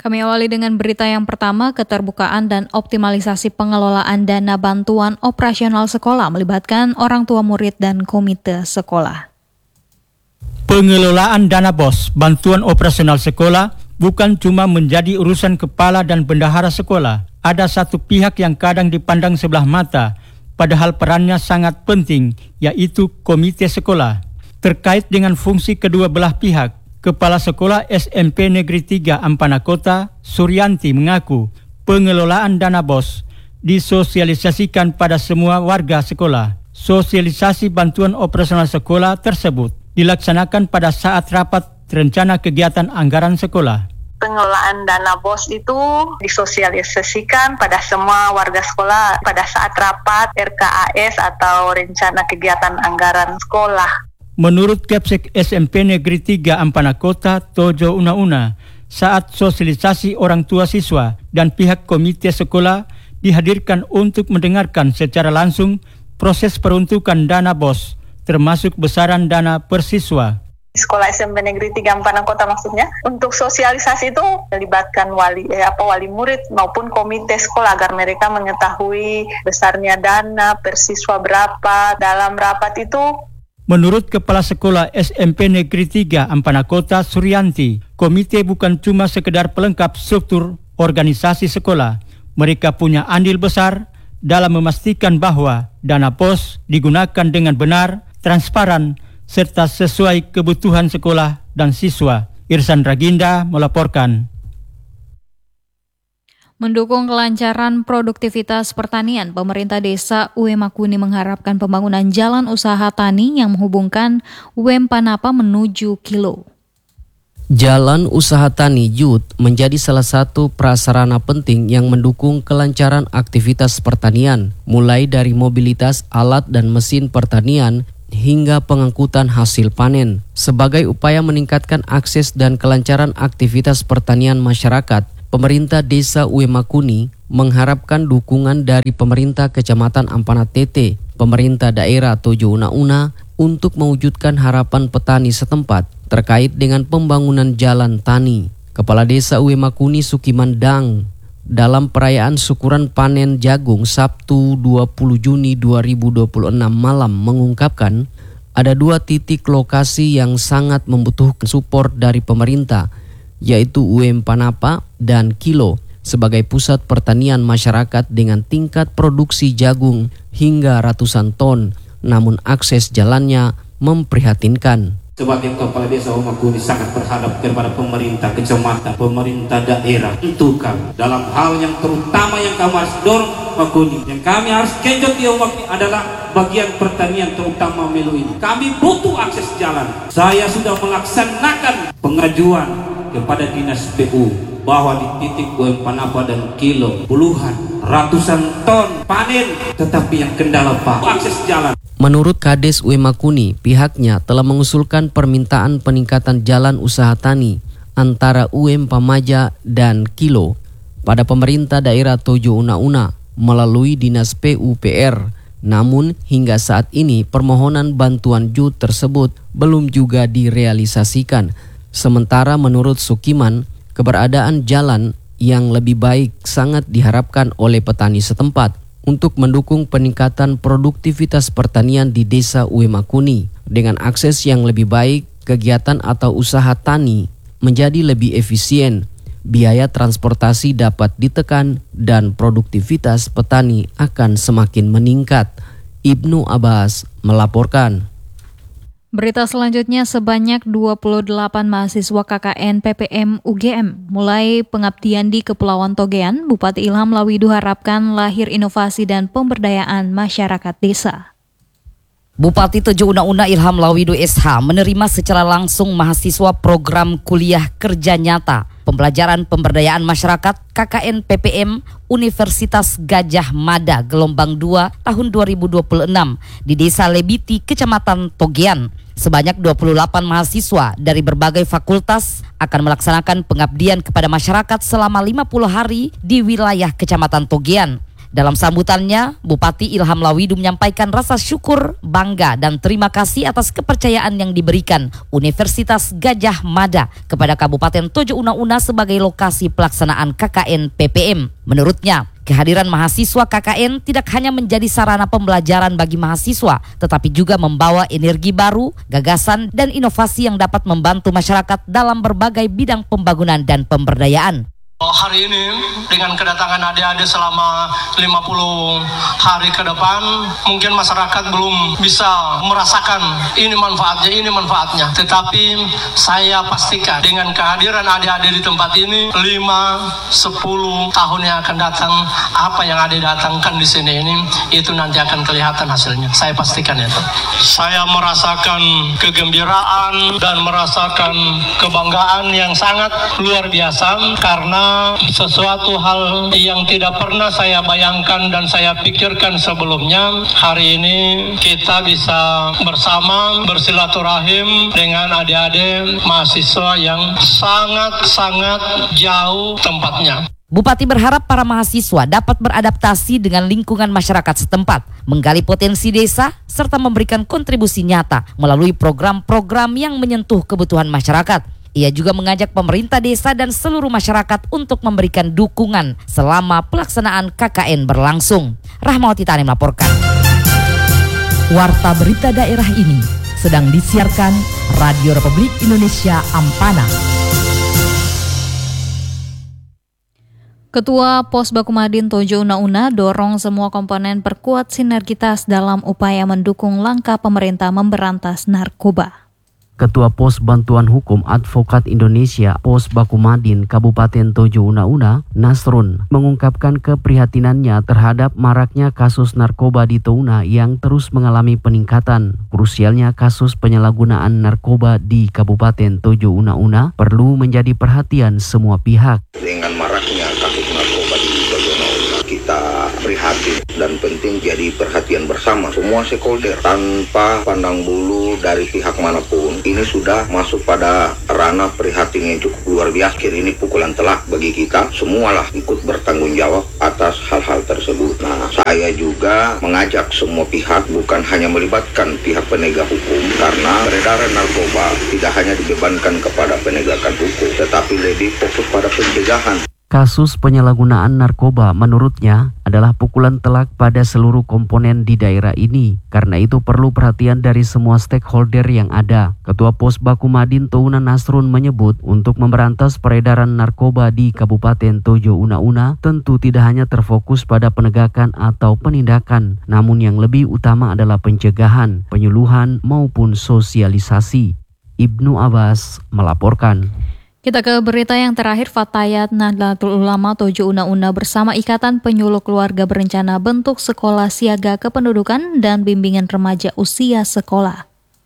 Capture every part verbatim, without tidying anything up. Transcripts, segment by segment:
Kami awali dengan berita yang pertama, keterbukaan dan optimalisasi pengelolaan dana bantuan operasional sekolah melibatkan orang tua murid dan komite sekolah. Pengelolaan dana B O S, bantuan operasional sekolah, bukan cuma menjadi urusan kepala dan bendahara sekolah. Ada satu pihak yang kadang dipandang sebelah mata, padahal perannya sangat penting, yaitu komite sekolah. Terkait dengan fungsi kedua belah pihak, Kepala Sekolah S M P Negeri tiga Ampana Kota, Suryanti, mengaku pengelolaan dana B O S disosialisasikan pada semua warga sekolah. Sosialisasi bantuan operasional sekolah tersebut dilaksanakan pada saat rapat rencana kegiatan anggaran sekolah. Pengelolaan dana B O S itu disosialisasikan pada semua warga sekolah pada saat rapat R K A S atau rencana kegiatan anggaran sekolah. Menurut Kepsek S M P Negeri tiga Ampana Kota, Tojo Una-Una, saat sosialisasi orang tua siswa dan pihak komite sekolah dihadirkan untuk mendengarkan secara langsung proses peruntukan dana B O S, termasuk besaran dana per siswa. Sekolah S M P Negeri tiga Ampana Kota maksudnya, untuk sosialisasi itu melibatkan wali eh, apa wali murid maupun komite sekolah agar mereka mengetahui besarnya dana per siswa berapa. Dalam rapat itu, menurut Kepala Sekolah S M P Negeri tiga Ampana Kota, Suryanti, komite bukan cuma sekedar pelengkap struktur organisasi sekolah. Mereka punya andil besar dalam memastikan bahwa dana B O S digunakan dengan benar, transparan, serta sesuai kebutuhan sekolah dan siswa. Irsan Raginda melaporkan. Mendukung kelancaran produktivitas pertanian, pemerintah desa Uwe Makuni mengharapkan pembangunan jalan usaha tani yang menghubungkan Uempanapa menuju Kilo. Jalan usaha tani J U T menjadi salah satu prasarana penting yang mendukung kelancaran aktivitas pertanian, mulai dari mobilitas alat dan mesin pertanian hingga pengangkutan hasil panen. Sebagai upaya meningkatkan akses dan kelancaran aktivitas pertanian masyarakat, pemerintah desa Uwe Makuni mengharapkan dukungan dari pemerintah Kecamatan Ampana Tete, pemerintah daerah Tojo Una-Una untuk mewujudkan harapan petani setempat terkait dengan pembangunan jalan tani. Kepala Desa Uwe Makuni Sukimandang dalam perayaan syukuran panen jagung Sabtu dua puluh Juni dua ribu dua puluh enam malam mengungkapkan ada dua titik lokasi yang sangat membutuhkan support dari pemerintah, yaitu Uempanapa dan Kilo sebagai pusat pertanian masyarakat dengan tingkat produksi jagung hingga ratusan ton, namun akses jalannya memprihatinkan. Sebab yang Kepala Desa Uwe Makuni sangat berharap kepada pemerintah kecamatan, pemerintah daerah, tentukan dalam hal yang terutama yang kami harus dorong Makuni, yang kami harus genjot di Uwe Makuni adalah bagian pertanian terutama Melu ini. Kami butuh akses jalan. Saya sudah melaksanakan pengajuan kepada Dinas P U bahwa di titik Uempanapa dan Kilo puluhan ratusan ton panen, tetapi yang kendala Pak akses jalan. Menurut Kades Uwe Makuni, pihaknya telah mengusulkan permintaan peningkatan jalan usaha tani antara Uempamaja dan Kilo pada pemerintah daerah Tojo Una-Una melalui Dinas P U P R. Namun hingga saat ini permohonan bantuan J U T tersebut belum juga direalisasikan. Sementara menurut Sukiman, keberadaan jalan yang lebih baik sangat diharapkan oleh petani setempat untuk mendukung peningkatan produktivitas pertanian di Desa Uwe Makuni. Dengan akses yang lebih baik, kegiatan atau usaha tani menjadi lebih efisien, biaya transportasi dapat ditekan, dan produktivitas petani akan semakin meningkat. Ibnu Abbas melaporkan. Berita selanjutnya, sebanyak dua puluh delapan mahasiswa K K N P P M U G M mulai pengabdian di Kepulauan Togean. Bupati Ilham Lawidu harapkan lahir inovasi dan pemberdayaan masyarakat desa. Bupati Tojo Una-Una Ilham Lawidu S H menerima secara langsung mahasiswa program kuliah kerja nyata pembelajaran pemberdayaan masyarakat K K N P P M Universitas Gajah Mada gelombang dua tahun dua ribu dua puluh enam di Desa Lebiti, Kecamatan Togean. Sebanyak dua puluh delapan mahasiswa dari berbagai fakultas akan melaksanakan pengabdian kepada masyarakat selama lima puluh hari di wilayah Kecamatan Togean. Dalam sambutannya, Bupati Ilham Lawidu menyampaikan rasa syukur, bangga, dan terima kasih atas kepercayaan yang diberikan Universitas Gadjah Mada kepada Kabupaten Tojo Una-Una sebagai lokasi pelaksanaan K K N P P M. Menurutnya, kehadiran mahasiswa K K N tidak hanya menjadi sarana pembelajaran bagi mahasiswa, tetapi juga membawa energi baru, gagasan, dan inovasi yang dapat membantu masyarakat dalam berbagai bidang pembangunan dan pemberdayaan. Hari ini dengan kedatangan adik-adik selama lima puluh hari ke depan, mungkin masyarakat belum bisa merasakan ini manfaatnya, ini manfaatnya. Tetapi saya pastikan dengan kehadiran adik-adik di tempat ini, lima, sepuluh tahun yang akan datang, apa yang adik datangkan di sini ini, itu nanti akan kelihatan hasilnya. Saya pastikan itu. Saya merasakan kegembiraan dan merasakan kebanggaan yang sangat luar biasa karena sesuatu hal yang tidak pernah saya bayangkan dan saya pikirkan sebelumnya, hari ini kita bisa bersama bersilaturahim dengan adik-adik mahasiswa yang sangat-sangat jauh tempatnya. Bupati berharap para mahasiswa dapat beradaptasi dengan lingkungan masyarakat setempat, menggali potensi desa, serta memberikan kontribusi nyata melalui program-program yang menyentuh kebutuhan masyarakat. Ia juga mengajak pemerintah desa dan seluruh masyarakat untuk memberikan dukungan selama pelaksanaan K K N berlangsung. Rahmawati Tani melaporkan. Warta berita daerah ini sedang disiarkan Radio Republik Indonesia Ampana. Ketua Pos Bakumadin Tojo Una-Una dorong semua komponen perkuat sinergitas dalam upaya mendukung langkah pemerintah memberantas narkoba. Ketua Pos Bantuan Hukum Advokat Indonesia Pos Bakumadin Kabupaten Tojo Una-Una, Nasrun, mengungkapkan keprihatinannya terhadap maraknya kasus narkoba di Touna yang terus mengalami peningkatan. Krusialnya kasus penyalahgunaan narkoba di Kabupaten Tojo Una-Una perlu menjadi perhatian semua pihak. Dengan maraknya kasus narkoba di Tojo Una-Una, kita prihatin dan penting jadi perhatian bersama semua stakeholder tanpa pandang bulu dari pihak manapun. Ini sudah masuk pada ranah prihatin yang cukup luar biasa. Ini pukulan telak bagi kita. Semualah ikut bertanggung jawab atas hal-hal tersebut. Nah, saya juga mengajak semua pihak, bukan hanya melibatkan pihak penegak hukum, karena peredaran narkoba tidak hanya dibebankan kepada penegakan hukum, tetapi lebih fokus pada pencegahan. Kasus penyalahgunaan narkoba menurutnya adalah pukulan telak pada seluruh komponen di daerah ini. Karena itu perlu perhatian dari semua stakeholder yang ada. Ketua Pos Bakumadin Touna Nasrun menyebut untuk memberantas peredaran narkoba di Kabupaten Tojo Una-Una tentu tidak hanya terfokus pada penegakan atau penindakan, namun yang lebih utama adalah pencegahan, penyuluhan maupun sosialisasi. Ibnu Abbas melaporkan. Kita ke berita yang terakhir. Fatayat Nahdlatul Ulama Tojo Una-Una bersama Ikatan Penyuluh Keluarga berencana bentuk sekolah siaga kependudukan dan bimbingan remaja usia sekolah.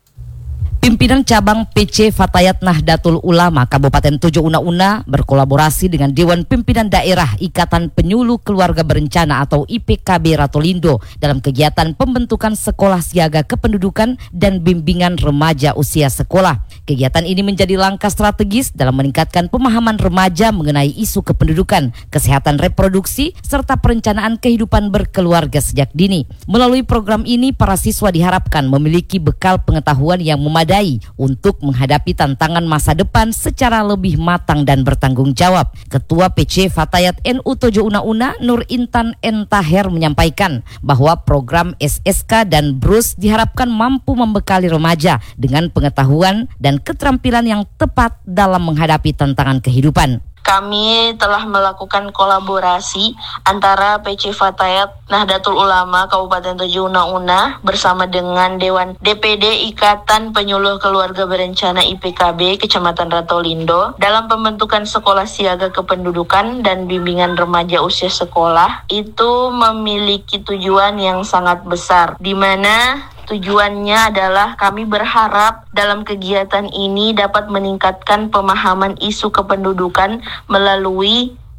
Pimpinan cabang P C Fatayat Nahdlatul Ulama Kabupaten Tojo Una-Una berkolaborasi dengan Dewan Pimpinan Daerah Ikatan Penyuluh Keluarga Berencana atau I P K B Ratolindo dalam kegiatan pembentukan sekolah siaga kependudukan dan bimbingan remaja usia sekolah. Kegiatan ini menjadi langkah strategis dalam meningkatkan pemahaman remaja mengenai isu kependudukan, kesehatan reproduksi, serta perencanaan kehidupan berkeluarga sejak dini. Melalui program ini, para siswa diharapkan memiliki bekal pengetahuan yang memadai untuk menghadapi tantangan masa depan secara lebih matang dan bertanggung jawab. Ketua P C Fatayat N U Tojo Una-Una Nur Intan N. Taher menyampaikan bahwa program S S K dan B R U S diharapkan mampu membekali remaja dengan pengetahuan dan keterampilan yang tepat dalam menghadapi tantangan kehidupan. Kami telah melakukan kolaborasi antara P C Fatayat Nahdlatul Ulama Kabupaten Tojo Una-Una bersama dengan Dewan D P D Ikatan Penyuluh Keluarga Berencana I P K B Kecamatan Ratolindo dalam pembentukan sekolah siaga kependudukan dan bimbingan remaja usia sekolah. Itu memiliki tujuan yang sangat besar, di mana tujuannya adalah kami berharap dalam kegiatan ini dapat meningkatkan pemahaman isu kependudukan melalui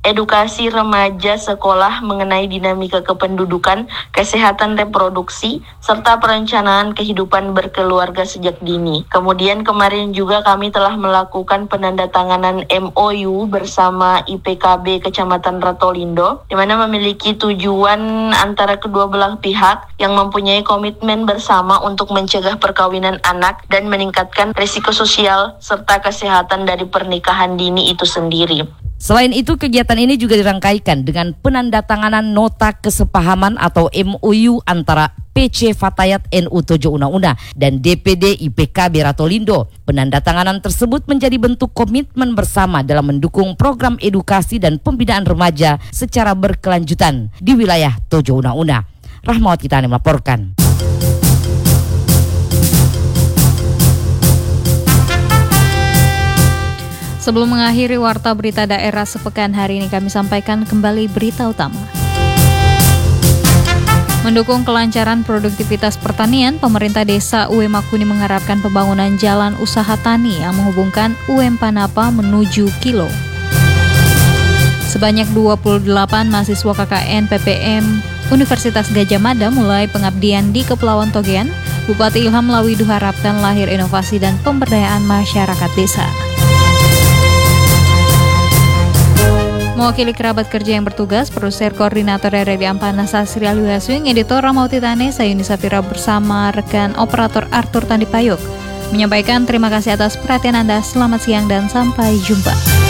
edukasi remaja sekolah mengenai dinamika kependudukan, kesehatan reproduksi, serta perencanaan kehidupan berkeluarga sejak dini. Kemudian kemarin juga kami telah melakukan penandatanganan M O U bersama I P K B Kecamatan Ratolindo, di mana memiliki tujuan antara kedua belah pihak yang mempunyai komitmen bersama untuk mencegah perkawinan anak dan meningkatkan risiko sosial serta kesehatan dari pernikahan dini itu sendiri. Selain itu, kegiatan ini juga dirangkaikan dengan penandatanganan nota kesepahaman atau M O U antara P C Fatayat N U Tojo Una Una dan D P D I P K B Ratolindo. Penandatanganan tersebut menjadi bentuk komitmen bersama dalam mendukung program edukasi dan pembinaan remaja secara berkelanjutan di wilayah Tojo Una Una. Rahmawati Tani melaporkan. Sebelum mengakhiri Warta Berita Daerah sepekan hari ini, kami sampaikan kembali berita utama. Mendukung kelancaran produktivitas pertanian, pemerintah desa U M Makuni mengharapkan pembangunan jalan usaha tani yang menghubungkan U M Panapa menuju Kilo. Sebanyak dua puluh delapan mahasiswa K K N P P M Universitas Gadjah Mada mulai pengabdian di Kepulauan Togean. Bupati Ilham Lawidu harapkan lahir inovasi dan pemberdayaan masyarakat desa. Mewakili kerabat kerja yang bertugas, produser koordinator R R I Ampana Sasri Alwiaswing, editor Ramauti Tane, saya Yuni Safira bersama rekan operator Arthur Tandipayuk menyampaikan terima kasih atas perhatian Anda. Selamat siang dan sampai jumpa.